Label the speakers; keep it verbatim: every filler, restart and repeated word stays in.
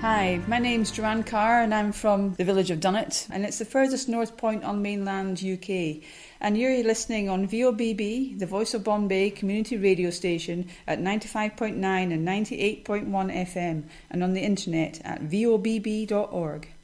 Speaker 1: Hi, my name's Joanne Carr and I'm from the village of Dunnet, and it's the furthest north point on mainland U K. And you're listening on V O B B, the Voice of Bombay community radio station at ninety-five point nine and ninety-eight point one F M, and on the internet at V O B B dot org.